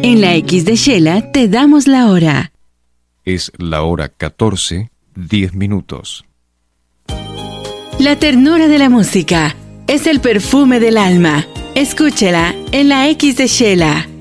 En la X de Shela te damos la hora. Es la hora 14:10. La ternura de la música es el perfume del alma. Escúchela en la X de Shela.